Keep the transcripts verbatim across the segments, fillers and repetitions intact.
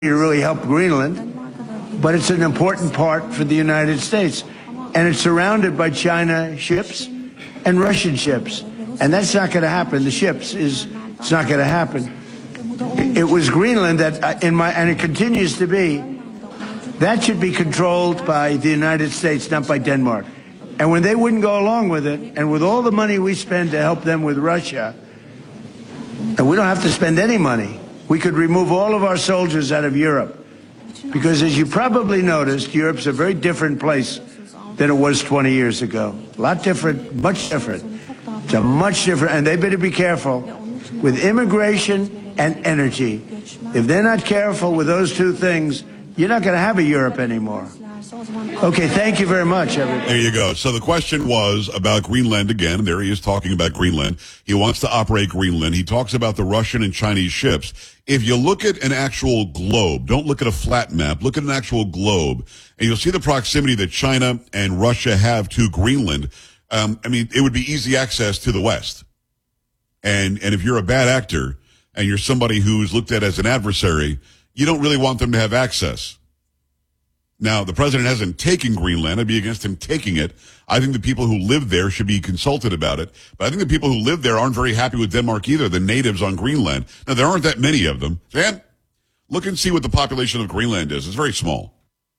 to really help Greenland, but it's an important part for the United States. And it's surrounded by China ships and Russian ships. And that's not going to happen. The ships is, it's not going to happen. It was Greenland that, in my, and it continues to be, that should be controlled by the United States, not by Denmark. And when they wouldn't go along with it, and with all the money we spend to help them with Russia, and we don't have to spend any money, we could remove all of our soldiers out of Europe. Because as you probably noticed, Europe's a very different place than it was twenty years ago. A lot different, much different. It's a much different, and they better be careful with immigration and energy. If they're not careful with those two things, you're not going to have a Europe anymore. Okay, thank you very much, everybody. There you go. So the question was about Greenland again, and there he is talking about Greenland. He wants to operate Greenland. He talks about the Russian and Chinese ships. If you look at an actual globe, don't look at a flat map, look at an actual globe, and you'll see the proximity that China and Russia have to Greenland. Um, I mean, it would be easy access to the West. And, and if you're a bad actor and you're somebody who's looked at as an adversary, you don't really want them to have access. Now, the president hasn't taken Greenland. I'd be against him taking it. I think the people who live there should be consulted about it. But I think the people who live there aren't very happy with Denmark either, the natives on Greenland. Now, there aren't that many of them. Sam, look and see what the population of Greenland is. It's very small.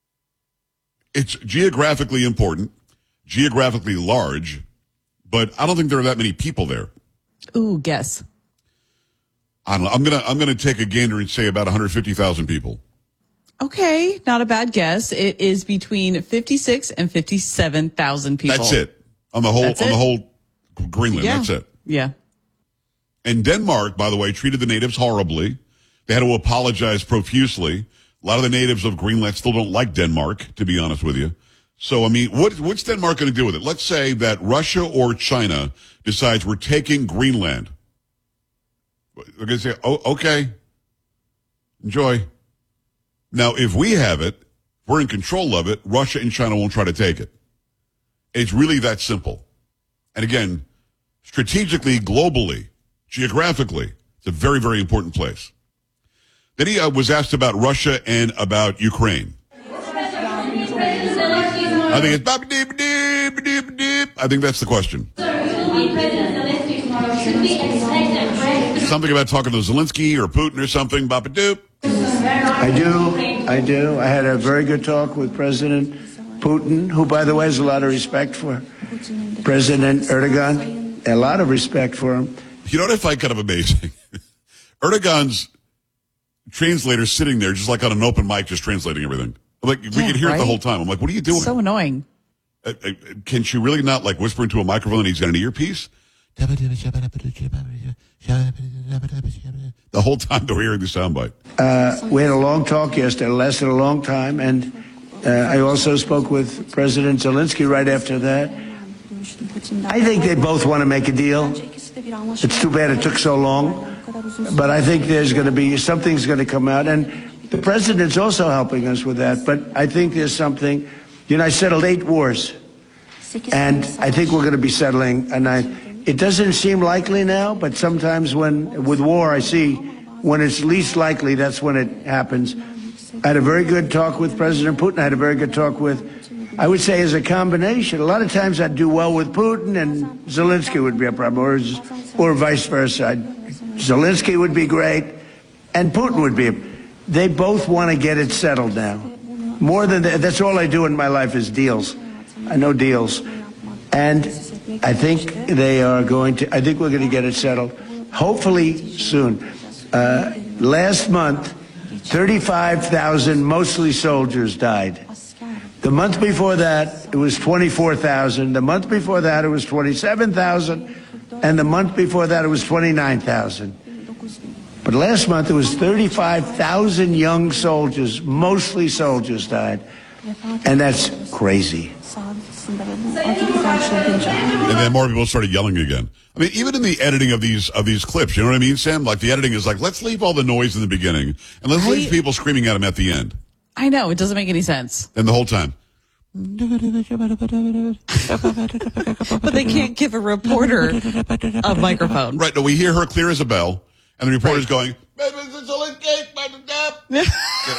It's geographically important, geographically large, but I don't think there are that many people there. Ooh, guess. I don't know. I'm gonna I'm gonna take a gander and say about one hundred fifty thousand people. Okay, not a bad guess. It is between fifty-six and fifty-seven thousand people. That's it. On the whole That's on it? the whole Greenland, Yeah. that's it. Yeah. And Denmark, by the way, treated the natives horribly. They had to apologize profusely. A lot of the natives of Greenland still don't like Denmark, to be honest with you. So, I mean, what, what's Denmark going to do with it? Let's say that Russia or China decides we're taking Greenland. They're going to say, oh, okay, enjoy. Now, if we have it, we're in control of it, Russia and China won't try to take it. It's really that simple. And again, strategically, globally, geographically, it's a very, very important place. Then he uh, was asked about Russia and about Ukraine. I think it's ba-ba-deep, deep, deep, deep. I think that's the question. Something about talking to Zelensky or Putin or something, ba-ba-doop. I do, I do. I had a very good talk with President Putin, who, by the way, has a lot of respect for President Erdogan. A lot of respect for him. You know what I find kind of amazing? Erdogan's translator sitting there just like on an open mic just translating everything. Like, we Yeah, could hear right? it the whole time. I'm like, what are you doing? So annoying. Uh, uh, can she really not, like, whisper into a microphone and he's got an earpiece? The whole time they're hearing the soundbite. Uh, we had a long talk yesterday. It lasted a long time. And uh, I also spoke with President Zelensky right after that. I think they both want to make a deal. It's too bad it took so long. But I think there's going to be, something's going to come out. And the president's also helping us with that. But I think there's something, you know, I settled eight wars. And I think we're going to be settling a ninth. It doesn't seem likely now, but sometimes when, with war, I see when it's least likely, that's when it happens. I had a very good talk with President Putin. I had a very good talk with, I would say, as a combination. A lot of times I'd do well with Putin and Zelensky would be a problem, or, or vice versa. I'd, Zelensky would be great, and Putin would be. They both want to get it settled now. More than that, that's all I do in my life is deals. I know deals. And I think they are going to, I think we're going to get it settled, hopefully soon. Uh, last month, thirty-five thousand, mostly soldiers, died. The month before that, it was twenty-four thousand. The month before that, it was twenty-seven thousand. And the month before that, it was twenty-nine thousand. But last month, it was thirty-five thousand young soldiers, mostly soldiers, died. And that's crazy. And then more people started yelling again. I mean, even in the editing of these of these clips, you know what I mean, Sam? Like, the editing is like, let's leave all the noise in the beginning, and let's Right? leave people screaming at them at the end. I know, it doesn't make any sense. And the whole time. But they can't give a reporter a microphone. Right, no, we hear her clear as a bell, and the reporter's going, you know,